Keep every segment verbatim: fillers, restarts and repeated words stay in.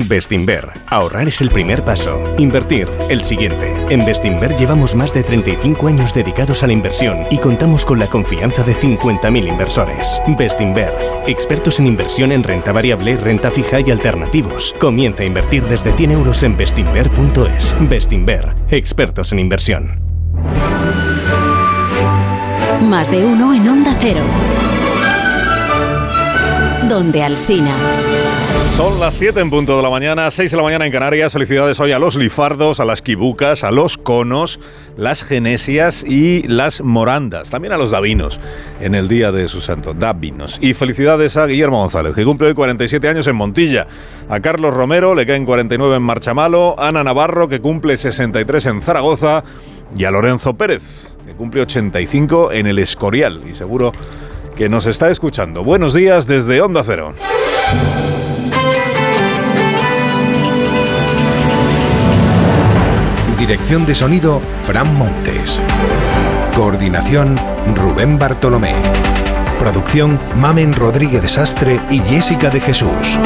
Bestinver. Ahorrar es el primer paso. Invertir, el siguiente. En Bestinver llevamos más de treinta y cinco años dedicados a la inversión y contamos con la confianza de cincuenta mil inversores. Bestinver. Expertos en inversión en renta variable, renta fija y alternativos. Comienza a invertir desde cien euros en bestinver punto es. Bestinver. Expertos en inversión. Más de uno en Onda Cero. Donde Alsina. Son las siete en punto de la mañana, seis de la mañana en Canarias. Felicidades hoy a los lifardos, a las quibucas, a los conos, las genesias y las morandas. También a los davinos en el día de su santo, davinos. Y felicidades a Guillermo González, que cumple hoy cuarenta y siete años en Montilla. A Carlos Romero, le caen cuarenta y nueve en Marchamalo. Ana Navarro, que cumple sesenta y tres en Zaragoza. Y a Lorenzo Pérez, que cumple ochenta y cinco en el Escorial. Y seguro que nos está escuchando. Buenos días desde Onda Cero. Dirección de sonido, Fran Montes. Coordinación, Rubén Bartolomé. Producción, Mamen Rodríguez de Sastre y Jessica de Jesús.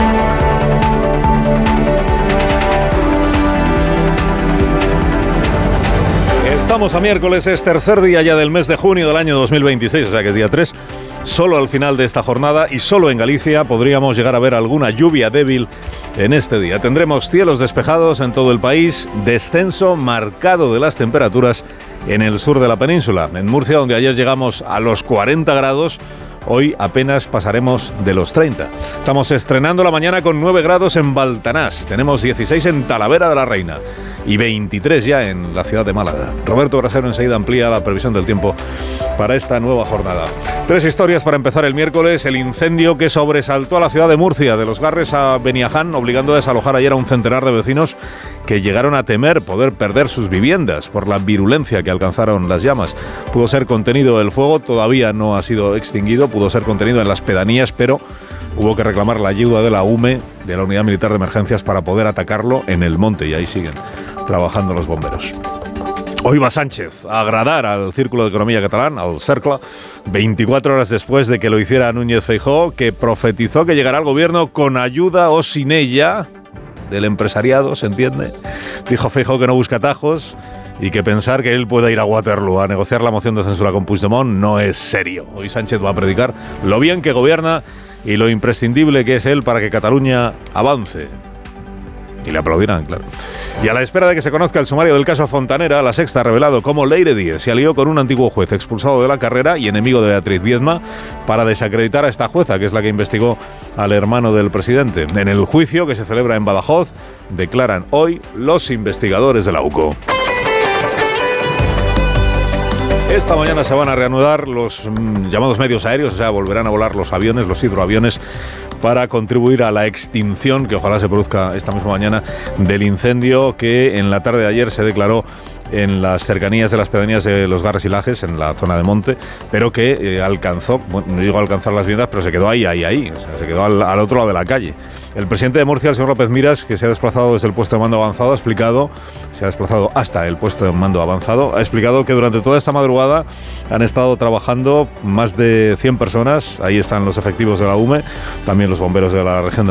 Estamos a miércoles, es tercer día ya del mes de junio del año dos mil veintiséis, o sea que es día tres. Solo al final de esta jornada y solo en Galicia podríamos llegar a ver alguna lluvia débil en este día. Tendremos cielos despejados en todo el país, descenso marcado de las temperaturas en el sur de la península. En Murcia, donde ayer llegamos a los cuarenta grados, hoy apenas pasaremos de los treinta. Estamos estrenando la mañana con nueve grados en Baltanás, tenemos dieciséis en Talavera de la Reina y veintitrés ya en la ciudad de Málaga. Roberto Brasero enseguida amplía la previsión del tiempo para esta nueva jornada. Tres historias para empezar el miércoles. El incendio que sobresaltó a la ciudad de Murcia, de Los Garres a Beniaján, obligando a desalojar ayer a un centenar de vecinos que llegaron a temer poder perder sus viviendas por la virulencia que alcanzaron las llamas. Pudo ser contenido el fuego, todavía no ha sido extinguido, pudo ser contenido en las pedanías, pero hubo que reclamar la ayuda de la U M E, de la Unidad Militar de Emergencias, para poder atacarlo en el monte, y ahí siguen trabajando los bomberos. Hoy va Sánchez a agradar al Círculo de Economía Catalán, al Cercle, veinticuatro horas después de que lo hiciera Núñez Feijóo, que profetizó que llegará al gobierno con ayuda o sin ella del empresariado, ¿se entiende? Dijo Feijóo que no busca atajos y que pensar que él pueda ir a Waterloo a negociar la moción de censura con Puigdemont no es serio. Hoy Sánchez va a predicar lo bien que gobierna y lo imprescindible que es él para que Cataluña avance. Y le aplaudirán, claro. Y a la espera de que se conozca el sumario del caso Fontanera, La Sexta ha revelado cómo Leire Díez se alió con un antiguo juez expulsado de la carrera y enemigo de Beatriz Viedma para desacreditar a esta jueza, que es la que investigó al hermano del presidente. En el juicio, que se celebra en Badajoz, declaran hoy los investigadores de la U C O. Esta mañana se van a reanudar los mmm, llamados medios aéreos, o sea, volverán a volar los aviones, los hidroaviones, para contribuir a la extinción, que ojalá se produzca esta misma mañana, del incendio que en la tarde de ayer se declaró en las cercanías de las pedanías de Los Garres y Lajes, en la zona de monte, pero que eh, alcanzó, bueno, no llegó a alcanzar las viviendas, pero se quedó ahí, ahí, ahí, o sea, se quedó al, al otro lado de la calle. El presidente de Murcia, el señor López Miras, que se ha desplazado desde el puesto de mando avanzado, ha explicado, se ha desplazado hasta el puesto de mando avanzado, ha explicado que durante toda esta madrugada han estado trabajando más de cien personas, ahí están los efectivos de la U M E, también los bomberos de la región de